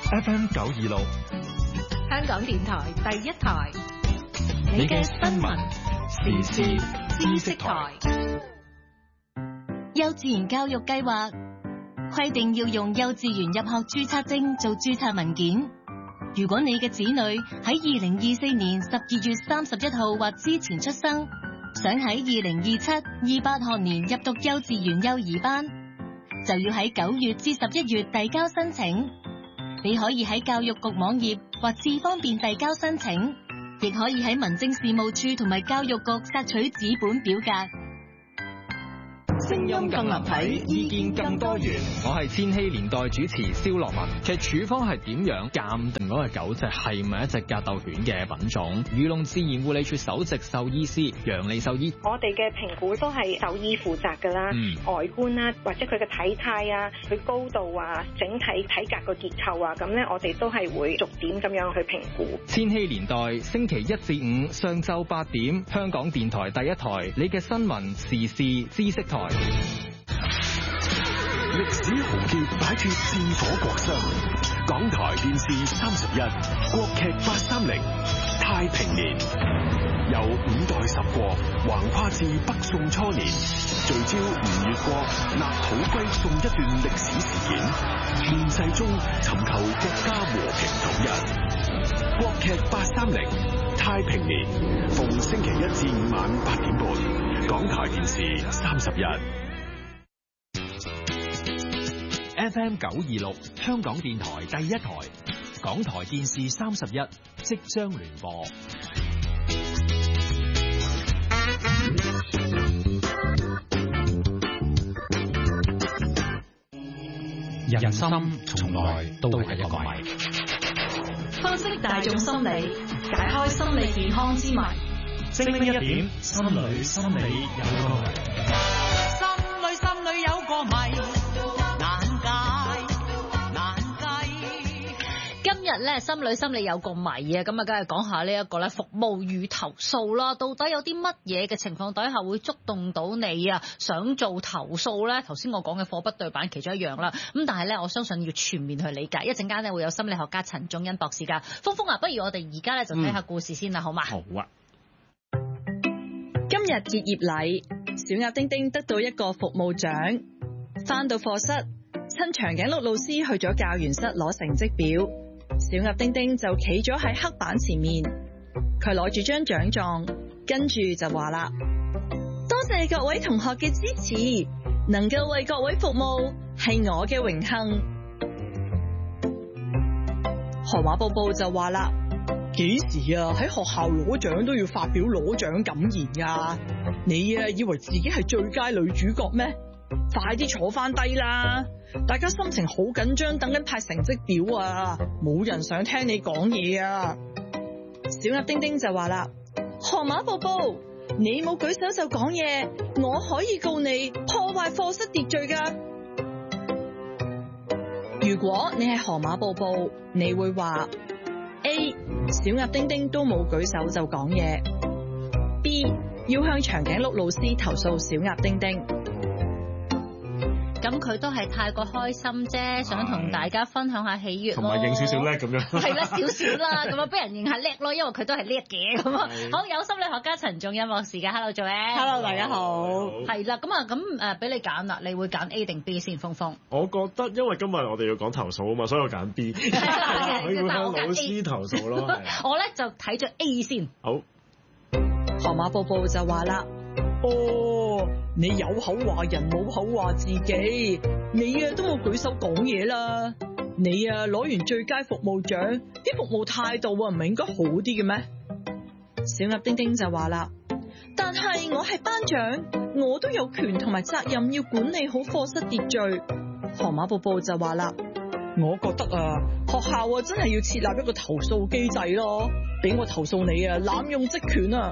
FM 926， 香港電台第一台， 你嘅新聞時事知識台。 幼稚園教育計劃規定要用幼稚園入學註冊證做註冊文件。如果你嘅子女喺2024年12月31號或之前出生，想喺2027-28學年入讀幼稚園幼兒班，就要喺9月至11月遞交申請。你可以喺教育局網頁或智方便遞交申請，亦可以喺民政事務處同埋教育局索取紙本表格。 聲音更立體，意見更多元。 我係千禧年代主持蕭樂文。其實處方係點樣鑑定嗰隻狗隻係咪一隻格鬥犬嘅品種？漁農自然護理署首席獸醫師楊利獸醫， 我哋嘅評估都係獸醫負責㗎啦，外觀啦，或者佢嘅體態啊，佢高度啊，整體體格個結構啊，咁咧我哋都係會逐點咁樣去評估。 千禧年代星期1至5上晝8點，香港電台第一台，你嘅新聞時事知識台。 歷史豪傑擺脱戰火國殤，港台電視31，國劇830，太平年，由5代十國橫跨至北宋初年，聚焦吳越國立土歸宋一段歷史事件，亂世中尋求國家和平統一。國劇830，太平年，逢星期1至5晚8點半，港台電視31。 FM 926，香港電台第一台，港台電視31即將聯播。人心從來都係一個謎， 分析大眾心理，解開心理健康之謎。 精靈一點，心裏有個謎，心裏有個謎。 今日咧心裏有個謎啊，咁啊，梗係講下呢一個咧服務與投訴啦。到底有啲乜嘢嘅情況底下會觸動到你啊？想做投訴咧？頭先我講嘅貨不對版其中一樣啦。咁但係咧，我相信要全面去理解。一陣間咧會有心理學家陳仲恩博士噶。峰峰啊，不如我哋而家咧就睇下故事先啦，好嘛？ 好啊。 今日結業禮，小鴨丁丁得到一個服務獎。返到課室，趁長頸鹿老師去咗教員室攞成績表。小鴨丁丁就企咗喺黑板前面，佢攞住張獎狀，跟住就話啦：多謝各位同學嘅支持，能夠為各位服務係我嘅榮幸。河馬布布就話啦：幾時啊？喺學校攞獎都要發表攞獎感言㗎？你啊，以為自己係最佳女主角咩？快啲坐翻低啦！大家心情好緊張，等緊派成績表啊！冇人想聽你講嘢啊！小鴨丁丁就話啦：河馬布布，你冇舉手就講嘢，我可以告你破壞課室秩序噶。如果你係河馬布布，你會話 A， 小鴨丁丁都冇舉手就講嘢， B， 要向長頸鹿老師投訴小鴨丁丁。 咁佢都係太過開心啫，想同大家分享下喜悅咯， 同埋認少少叻咁樣。係啦，少少啦，咁啊俾人認下叻咯，因為佢都係叻嘅咁啊。好，有心理學家陳仲恩博士嘅 ，Hello 做咩 ？Hello 大家好。 係啦，咁俾你揀啦，你會揀 A 定 B 先？峰峰。 我覺得因為今日我哋要講投訴啊嘛，所以我揀 B。我要向老師投訴咯。 我咧就睇咗 A 先。 好。 河馬布布就話啦。哦，你有口話人冇口話自己，你啊都冇舉手講嘢啦。你啊攞完最佳服務獎，啲服務態度啊唔係應該好啲嘅咩？小鴨丁丁就話啦，但係我係班長，我都有權同埋責任要管理好課室秩序。河馬布布就話啦，我覺得啊學校啊真係要設立一個投訴機制咯，俾我投訴你啊濫用職權啊。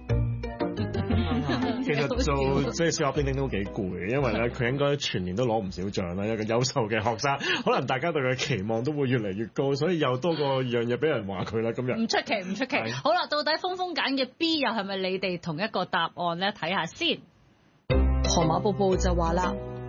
其實做即係小鴨丁丁都幾攰嘅，因為咧佢應該全年都攞唔少獎啦，一個優秀嘅學生，可能大家對佢期望都會越嚟越高，所以又多個樣嘢俾人話佢啦。今日唔出奇，唔出奇。好啦，到底峰峰揀嘅 B 又係咪你哋同一個答案咧？睇下先。 河馬布布就話啦，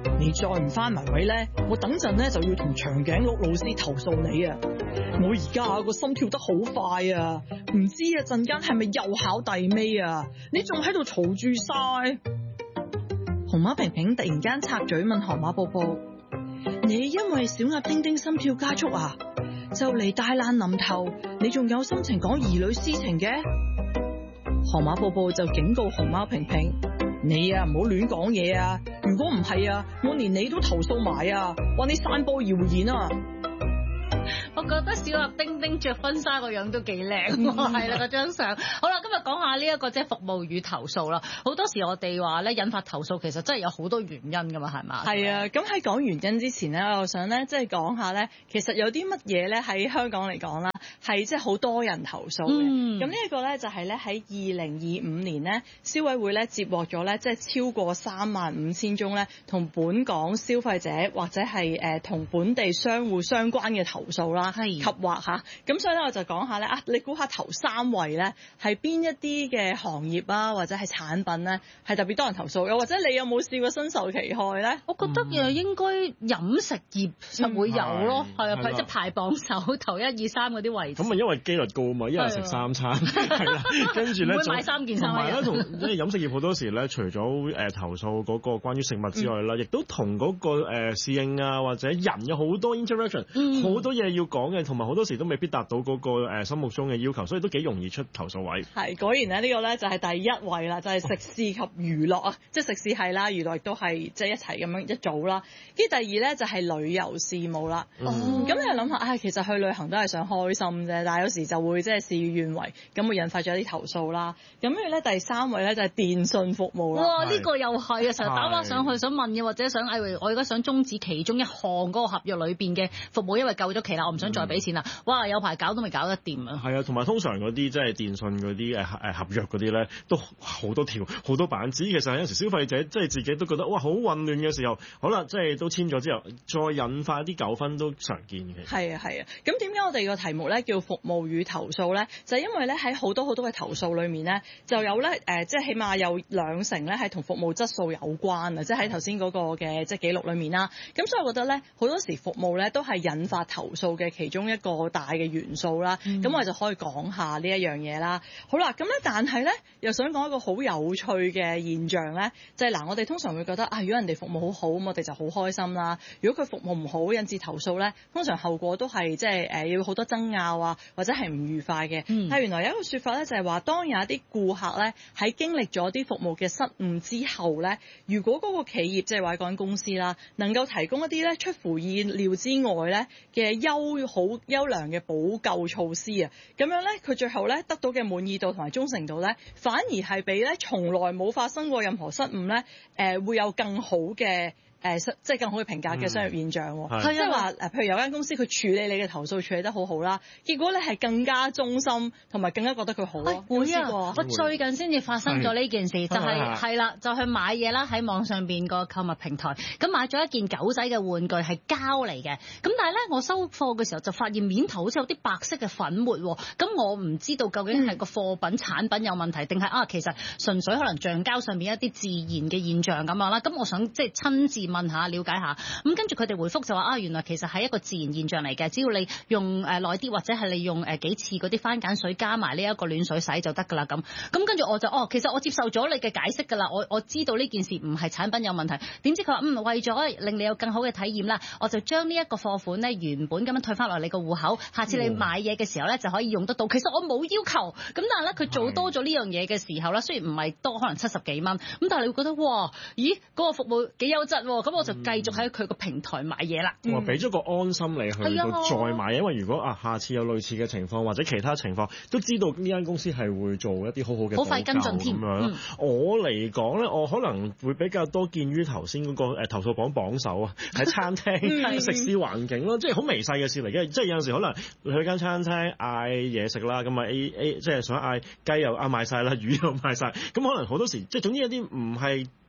你再唔翻埋位咧，我等陣咧就要同長頸鹿老師投訴你啊！我而家個心跳得好快啊，唔知啊陣間係咪又考第尾啊？你仲喺度嘈住晒。熊貓平平突然間插嘴問河馬寶寶：你因為小鴨丁丁心跳加速啊，就嚟大難臨頭，你仲有心情講兒女私情嘅？河馬寶寶就警告熊貓平平：你啊，唔好亂講嘢啊！如果唔係啊，我連你都投訴埋啊，話你散播謠言啊！ 我覺得小鴨丁丁着婚紗個樣都幾靚喎，係啦嗰張相。好啦，今日講下呢一個即係服務與投訴啦。好多時我哋話咧引發投訴，其實真係有好多原因㗎嘛，係嘛？係啊，咁喺講原因之前咧，我想咧即係講下咧，其實有啲乜嘢咧喺香港嚟講啦，係即係好多人投訴嘅。咁呢一個咧就係咧喺2025年咧，消委會咧接獲咗咧即係超過35,000宗咧同本港消費者或者係同本地商戶相關嘅投訴啦，及或嚇。咁所以咧我就講下咧你估下頭3位咧係邊一啲嘅行業啊，或者係產品咧係特別多人投訴，又或者你有冇試過身受其害咧？我覺得應該飲食業實會有咯，係啊，即係排榜首頭1、2、3嗰啲位置。咁啊，因為機率高啊嘛，一日食3餐，係啦，跟住咧會買3件衫。同埋咧，同即係飲食業好多時咧，除咗投訴嗰個關於食物之外啦，亦都同嗰個侍應啊或者人有好多 interaction，好多嘢要講嘅，同埋好多時都未必達到嗰個心目中嘅要求，所以都幾容易出投訴位。係果然咧，呢個咧就係第1位啦，就係食肆及娛樂啊，即係食肆係啦，娛樂亦都係即係一齊咁樣一組啦。跟住第2咧就係旅遊事務啦。咁你又諗下，其實去旅行都係想開心啫，但係有時就會即係事與願違，咁會引發咗啲投訴啦。咁跟住咧第3位咧就係電訊服務啦。哇！呢個又係啊，成日打翻上去想問嘅，或者想我而家想終止其中一項嗰個合約裏邊嘅服務，因為夠咗期啦，我唔想再俾錢啦。哇！有排搞都未搞得掂啊。係啊，同埋通常嗰啲即係電訊嗰啲合約嗰啲咧，都好多條好多板子。其實有時消費者即係自己都覺得哇好混亂嘅時候，好啦，即係都簽咗之後，再引發啲糾紛都常見嘅。係啊係啊，咁點解我哋個題目咧叫服務與投訴咧？就係因為咧喺好多嘅投訴裏面咧，就有咧即係起碼有2成咧係同服務質素有關啊！即係喺頭先嗰個嘅即係記錄裏面啦。咁所以我覺得咧，好多時服務咧都係引發投訴嘅其中一個大嘅元素啦。咁我哋就可以講下呢一樣嘢啦。好啦，咁咧但係咧又想講一個好有趣嘅現象咧，就係嗱，我哋通常會覺得如果人哋服務好好，咁我哋就好開心啦。如果佢服務唔好，引致投訴咧，通常後果都係即係要好多爭拗啊，或者係唔愉快嘅。但係原來有一個說法咧，就係話當有一啲顧客咧喺經歷咗啲服務嘅失誤之後咧，如果嗰個企業即係話嗰間公司啦，能夠提供一啲咧出乎意料之外咧嘅優良嘅補救措施啊，咁樣咧佢最後咧得到嘅滿意度同埋忠誠度咧，反而係比咧從來冇發生過任何失誤咧，會有更好嘅。即係更好嘅評價嘅商業現象喎，即係話譬如有間公司佢處理你嘅投訴處理得好好啦，結果你係更加忠心同埋更加覺得佢好咯。會啊！我最近先至發生咗呢件事，就係啦，就去買嘢啦，喺網上邊個購物平台，咁買咗一件狗仔嘅玩具係膠嚟嘅，咁但係咧我收貨嘅時候就發現面頭好似有啲白色嘅粉末喎，咁我唔知道究竟係個貨品產品有問題，定係其實純粹可能橡膠上面一啲自然嘅現象咁樣啦。咁我想即係親自問下了解下，咁跟住佢哋回覆就話原來其實係一個自然現象嚟嘅，只要你用耐啲或者係你用幾次嗰啲番梘水加埋呢一個暖水洗就得㗎啦咁跟住我就其實我接受咗你嘅解釋㗎啦，我知道呢件事唔係產品有問題，點知佢話為咗令你有更好嘅體驗啦，我就將呢一個貨款咧原本咁樣退翻落你個戶口，下次你買嘢嘅時候咧就可以用得到。其實我冇要求，咁但係咧佢做多咗呢樣嘢嘅時候咧，雖然唔係多，可能70幾蚊，咁但係你會覺得哇，咦嗰個服務幾優質喎，咁我就繼續喺佢個平台買嘢啦。我俾咗個安心你去到再買，因為如果下次有類似嘅情況或者其他情況，都知道呢間公司係會做一啲好好嘅好快跟進添。我嚟講咧，我可能會比較多見於頭先嗰個投訴榜首啊，喺餐廳食肆環境咯，即係好微細嘅事嚟嘅。即係有陣時可能你去間餐廳嗌嘢食啦，咁啊 A 即係想嗌雞又賣晒啦，魚又賣晒，咁可能好多時即係總之有啲唔係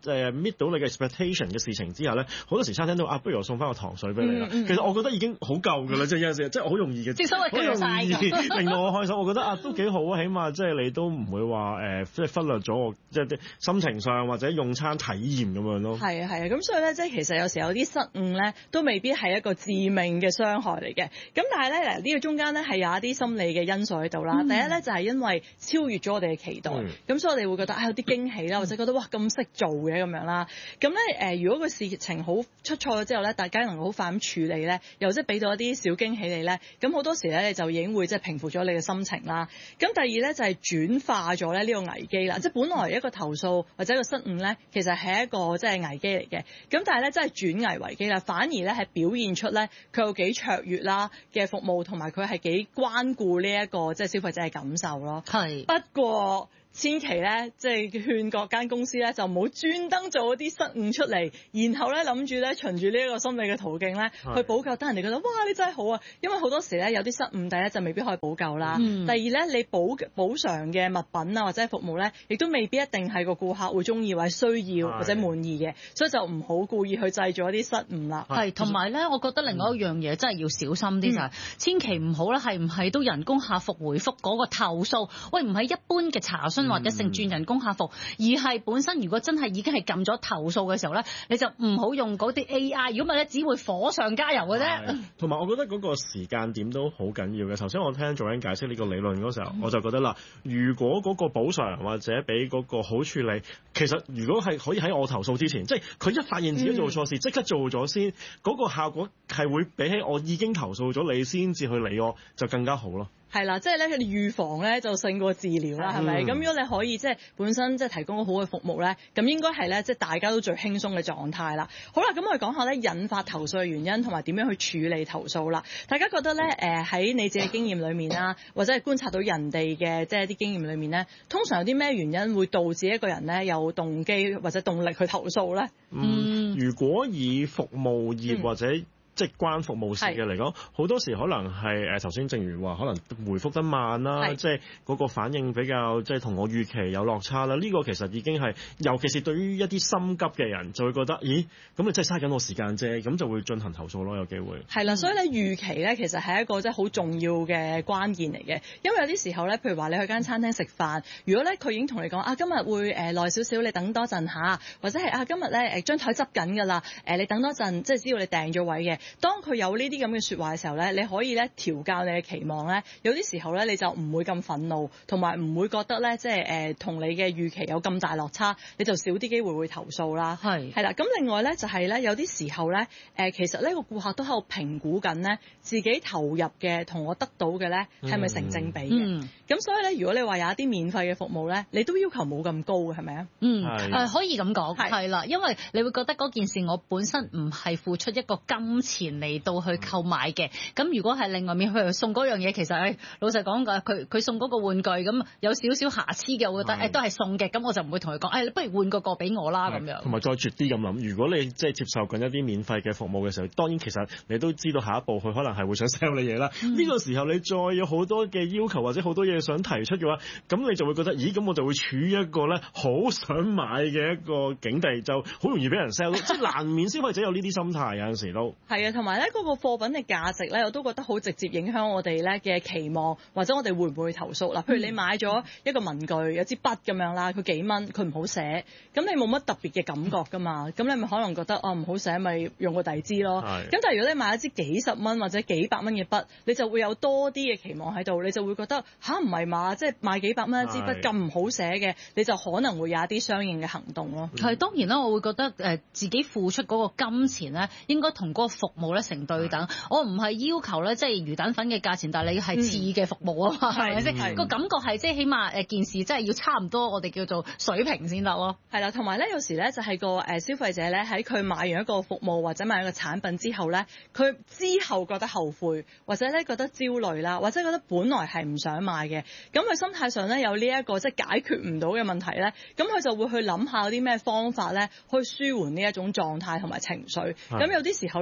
meet 到你嘅 expectation 嘅事情之下咧，好多時餐廳都不如我送翻個糖水俾你啦。其實我覺得已經好夠㗎啦，即係有陣時即係好容易嘅，好容易令到我開心。我覺得都幾好啊，起碼即係你都唔會話即係忽略咗我即係啲心情上或者用餐體驗咁樣咯。 係啊，咁所以咧，即係其實有時候有啲失誤咧，都未必係一個致命嘅傷害嚟嘅。咁但係咧，呢個中間咧係有一啲心理嘅因素喺度啦。第一咧就係因為超越咗我哋嘅期待，咁所以我哋會覺得有啲驚喜啦，或者覺得哇咁識做嘅咁樣啦。咁咧如果個事情好出錯咗之後咧，大家能夠好快咁處理咧，又即係俾到一啲小驚喜你咧，咁好多時咧你就已經會即係平復咗你嘅心情啦。咁第二咧就係轉化咗咧呢個危機啦，即係本來一個投訴或者一個失誤咧，其實係一個即係危機嚟嘅。咁但係咧真係轉危為機啦，反而咧係表現出咧佢有幾卓越啦嘅服務，同埋佢係幾關顧呢一個即係消費者嘅感受咯。係。不過千祈咧，即係勸各間公司咧，就唔好專登做一啲失誤出嚟，然後咧諗住咧循住呢一個心理嘅途徑咧去補救，等人哋覺得哇你真係好啊！因為好多時咧有啲失誤，第一就未必可以補救啦。第二咧你補償嘅物品啊或者係服務咧，亦都未必一定係個顧客會中意或者需要或者滿意嘅，所以就唔好故意去製造一啲失誤啦。 係，同埋咧，我覺得另外一樣嘢真係要小心啲就係，千祈唔好咧係唔係都人工客服回覆嗰個投訴？喂，唔係一般嘅查詢或者成轉人工客服，而係本身如果真係已經係撳咗投訴嘅時候咧，你就唔好用嗰啲 AI， 如果唔係咧，只會火上加油嘅啫。 同埋我覺得嗰個時間點都好緊要嘅。頭先我聽做緊解釋呢個理論嗰時候，我就覺得啦，如果嗰個補償或者俾嗰個好處理，其實如果係可以喺我投訴之前，即係佢一發現自己做錯事，即刻做咗先，嗰個效果係會比起我已經投訴咗你先至去理我，就更加好咯。 係啦，即係咧，佢哋預防咧就勝過治療啦，係咪？咁如果你可以即係本身即係提供好嘅服務咧，咁應該係咧即係大家都最輕鬆嘅狀態啦。好啦，咁我哋講下咧引發投訴嘅原因同埋點樣去處理投訴啦。大家覺得咧喺你自己經驗裏面啦，或者係觀察到人哋嘅即係啲經驗裏面咧，通常有啲咩原因會導致一個人咧有動機或者動力去投訴咧？ 如果以服務業或者即係關服務事嘅嚟講，好多時可能係頭先正如話，可能回覆得慢啦，即係嗰個反應比較即係同我預期有落差啦。呢個其實已經係，尤其是對於一啲心急嘅人，就會覺得，咦，咁你真係嘥緊我時間啫，咁就會進行投訴咯，有機會。係啦， 所以咧預期咧其實係一個即係好重要嘅關鍵嚟嘅，因為有啲時候咧，譬如話你去間餐廳食飯，如果咧佢已經同你講今日會耐少少，你等多陣下，或者係今日咧張台執緊㗎啦，你等多陣，即係只要你訂咗位嘅。當佢有呢啲咁嘅説話嘅時候咧，你可以咧調教你嘅期望咧，有啲時候咧你就唔會咁憤怒，同埋唔會覺得咧即係同你嘅預期有咁大落差，你就少啲機會會投訴啦。係啦，咁另外咧就係咧有啲時候咧其實呢個顧客都喺度評估緊咧自己投入嘅同我得到嘅咧係咪成正比嘅。咁所以咧如果你話有一啲免費嘅服務咧，你都要求冇咁高嘅係咪啊？ 可以咁講係啦，因為你會覺得嗰件事我本身唔係付出一個金錢嚟到去購買嘅，咁如果係另外面去送嗰樣嘢，其實老實講㗎，佢送嗰個玩具咁有少少瑕疵嘅，我覺得都係送嘅，咁我就唔會同佢講，你不如換個俾我啦咁樣。同埋再絕啲咁諗，如果你即係接受緊一啲免費嘅服務嘅時候，當然其實你都知道下一步佢可能係會想 sell 你嘢啦。呢個時候你再有好多嘅要求或者好多嘢想提出嘅話，咁你就會覺得，咦，咁我就會處於一個咧好想買嘅一個境地，就好容易俾人 sell，即係難免消費者有呢啲心態，有陣時都係啊，同埋咧嗰個貨品嘅價值咧，我都覺得好直接影響我哋咧嘅期望，或者我哋會唔會投訴啦？譬如你買咗一個文具，有支筆咁樣啦，佢幾蚊，佢唔好寫，咁你冇乜特別嘅感覺㗎嘛？咁你咪可能覺得唔好寫，咪用個第二支咯。咁但係如果你買一支幾十蚊或者幾百蚊嘅筆，你就會有多啲嘅期望喺度，你就會覺得唔係嘛？即係買幾百蚊一支筆咁唔好寫嘅，你就可能會有一啲相應嘅行動咯。 係當然啦，我會覺得自己付出嗰個金錢咧，應該同嗰個服務咧成對等。我唔係要求咧，即係魚蛋粉嘅價錢，但係你係次嘅服務啊嘛，係咪先？個感覺係即係起碼件事真係要差唔多，我哋叫做水平先得咯。 係啦，同埋咧有時咧就係個消費者咧喺佢買完一個服務或者買一個產品之後咧，佢之後覺得後悔，或者咧覺得焦慮啦，或者覺得本來係唔想買嘅，咁佢心態上咧有呢一個即係解決唔到嘅問題咧，咁佢就會去諗下有啲咩方法咧去舒緩呢一種狀態同埋情緒。咁有啲時候咧就係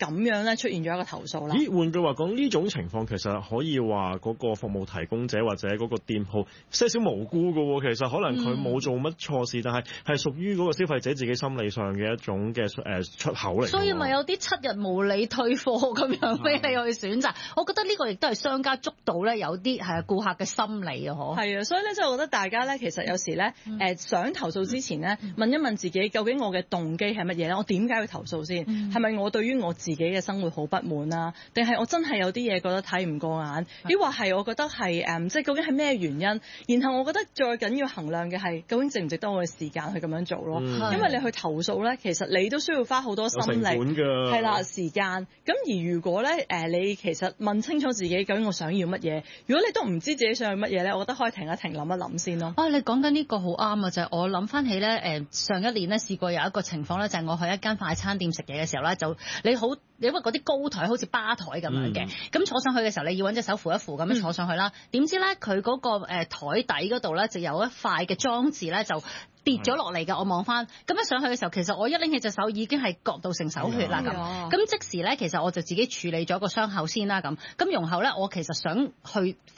咁樣咧出現咗一個投訴啦。 咦，換句話講，呢種情況其實可以話嗰個服務提供者或者嗰個店鋪些少無辜㗎喎。其實可能佢冇做乜錯事，但係屬於嗰個消費者自己心理上嘅一種嘅出口嚟。 所以咪有啲7日無理退貨咁樣俾你去選擇。我覺得呢個亦都係商家捉到咧有啲係顧客嘅心理啊，嗬。 係啊，所以咧即係我覺得大家咧其實有時咧想投訴之前咧問一問自己，究竟我嘅動機係乜嘢咧？我點解要投訴先？係咪我對於我自己嘅生活好不滿啊？定係我真係有啲嘢覺得睇唔過眼？抑或係我覺得係即係究竟係咩原因？然後我覺得最緊要衡量嘅係究竟值唔值得我嘅時間去咁樣做咯。因為你去投訴咧，其實你都需要花好多心力，係啦時間。咁而如果咧你其實問清楚自己究竟我想要乜嘢，如果你都唔知自己想要乜嘢咧，我覺得可以停一停，諗一諗先咯。 你講緊呢個好啱啊！就係我諗翻起咧上一年咧試過有一個情況咧，就係我去一間快餐店食嘢嘅時候咧，就因為嗰啲高台好似吧台咁樣嘅，咁坐上去嘅時候你要揾隻手扶一扶咁樣坐上去啦。點知咧佢嗰個台底嗰度咧就有一塊嘅裝置咧就跌咗落嚟嘅。我望翻咁樣上去嘅時候，其實我一拎起隻手已經係割到成手血啦咁。咁即時咧，其實我就自己處理咗個傷口先啦咁。咁然後咧，我其實想去